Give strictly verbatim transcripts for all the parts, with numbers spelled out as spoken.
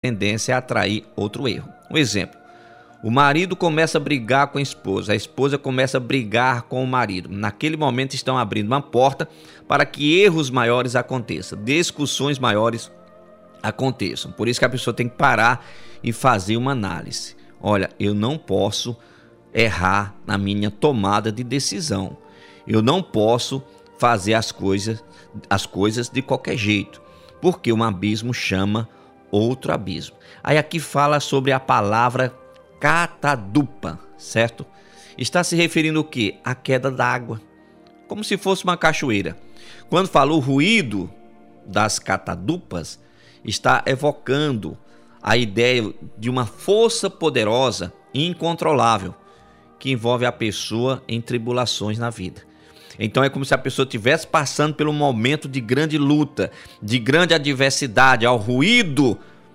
tendência a atrair outro erro. Um exemplo: o marido começa a brigar com a esposa, a esposa começa a brigar com o marido. Naquele momento estão abrindo uma porta para que erros maiores aconteçam, discussões maiores aconteçam. Por isso que a pessoa tem que parar e fazer uma análise. Olha, eu não posso errar na minha tomada de decisão. Eu não posso fazer as coisas, as coisas de qualquer jeito, porque um abismo chama outro abismo. Aí aqui fala sobre a palavra catadupa, certo? Está se referindo o quê? A queda d'água, como se fosse uma cachoeira. Quando fala o ruído das catadupas, está evocando a ideia de uma força poderosa e incontrolável que envolve a pessoa em tribulações na vida. Então é como se a pessoa estivesse passando por um momento de grande luta, de grande adversidade, ao ruído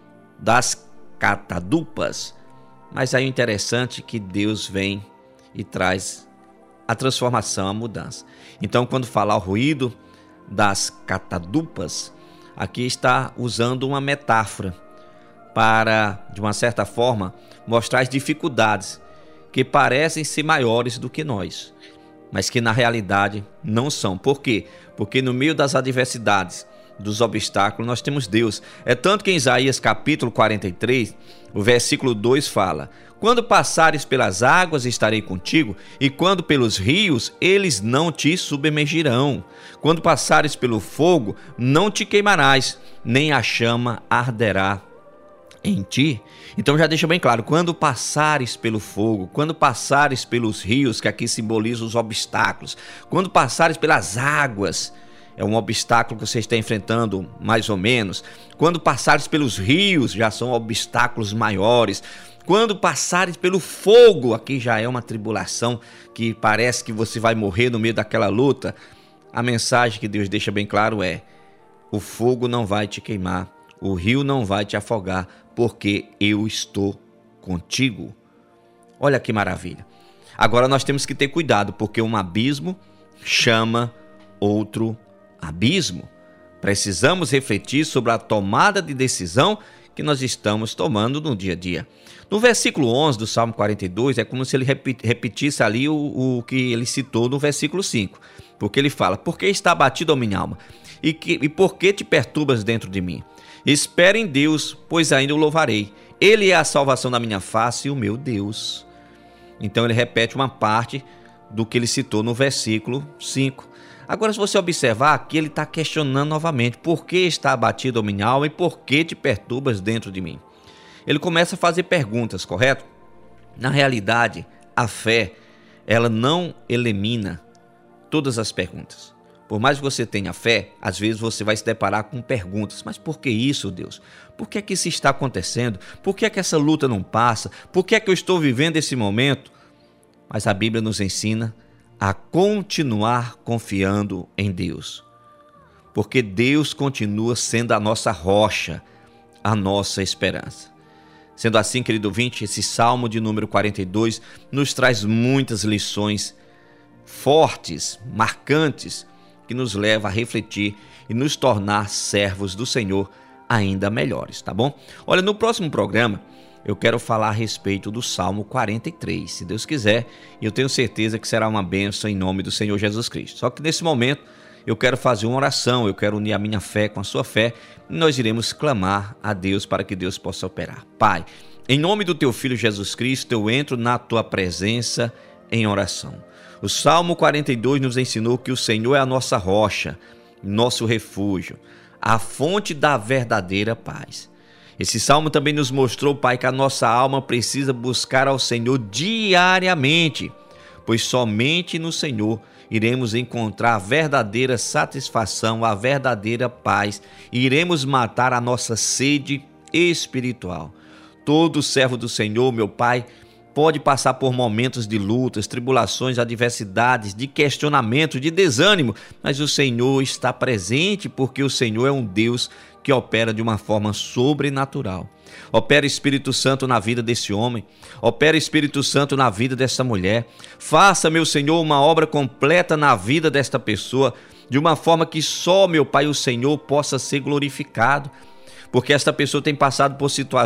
das catadupas. Mas aí o interessante é que Deus vem e traz a transformação, a mudança. Então quando falar o ruído das catadupas, aqui está usando uma metáfora para, de uma certa forma, mostrar as dificuldades que parecem ser maiores do que nós, mas que na realidade não são. Por quê? Porque no meio das adversidades, dos obstáculos, nós temos Deus. É tanto que em Isaías capítulo quarenta e três, o versículo dois fala: quando passares pelas águas, estarei contigo, e quando pelos rios, eles não te submergirão. Quando passares pelo fogo, não te queimarás, nem a chama arderá em ti. Então já deixa bem claro: quando passares pelo fogo, quando passares pelos rios, que aqui simboliza os obstáculos, quando passares pelas águas, é um obstáculo que você está enfrentando mais ou menos. Quando passares pelos rios, já são obstáculos maiores. Quando passares pelo fogo, aqui já é uma tribulação que parece que você vai morrer no meio daquela luta. A mensagem que Deus deixa bem claro é: o fogo não vai te queimar, o rio não vai te afogar, porque eu estou contigo. Olha que maravilha. Agora nós temos que ter cuidado, porque um abismo chama outro abismo. Precisamos refletir sobre a tomada de decisão que nós estamos tomando no dia a dia. No versículo onze do Salmo quarenta e dois, é como se ele repetisse ali o, o que ele citou no versículo cinco, porque ele fala: por que está abatido a minha alma? E, que, e por que te perturbas dentro de mim? Espera em Deus, pois ainda o louvarei. Ele é a salvação da minha face e o meu Deus. Então ele repete uma parte do que ele citou no versículo cinco. Agora, se você observar, aqui ele está questionando novamente: por que está abatido a minha alma e por que te perturbas dentro de mim? Ele começa a fazer perguntas, correto? Na realidade, a fé, ela não elimina todas as perguntas. Por mais que você tenha fé, às vezes você vai se deparar com perguntas: mas por que isso, Deus? Por que é que isso está acontecendo? Por que é que essa luta não passa? Por que é que eu estou vivendo esse momento? Mas a Bíblia nos ensina a continuar confiando em Deus, porque Deus continua sendo a nossa rocha, a nossa esperança. Sendo assim, querido ouvinte, esse Salmo de número quarenta e dois nos traz muitas lições fortes, marcantes, que nos leva a refletir e nos tornar servos do Senhor ainda melhores, tá bom? Olha, no próximo programa eu quero falar a respeito do Salmo quarenta e três, se Deus quiser, e eu tenho certeza que será uma bênção em nome do Senhor Jesus Cristo. Só que nesse momento eu quero fazer uma oração, eu quero unir a minha fé com a sua fé, e nós iremos clamar a Deus para que Deus possa operar. Pai, em nome do teu Filho Jesus Cristo, eu entro na tua presença em oração. O Salmo quarenta e dois nos ensinou que o Senhor é a nossa rocha, nosso refúgio, a fonte da verdadeira paz. Esse Salmo também nos mostrou, Pai, que a nossa alma precisa buscar ao Senhor diariamente, pois somente no Senhor iremos encontrar a verdadeira satisfação, a verdadeira paz, e iremos matar a nossa sede espiritual. Todo servo do Senhor, meu Pai, pode passar por momentos de lutas, tribulações, adversidades, de questionamento, de desânimo, mas o Senhor está presente, porque o Senhor é um Deus que opera de uma forma sobrenatural. Opera Espírito Santo na vida desse homem, opera Espírito Santo na vida dessa mulher. Faça, meu Senhor, uma obra completa na vida desta pessoa, de uma forma que só, meu Pai, o Senhor possa ser glorificado. porque esta pessoa tem passado por situações